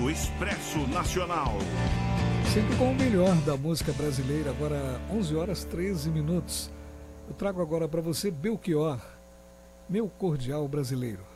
no Expresso Nacional. Sempre com o melhor da música brasileira, agora 11 horas 13 minutos. Eu trago agora para você Belchior, meu cordial brasileiro.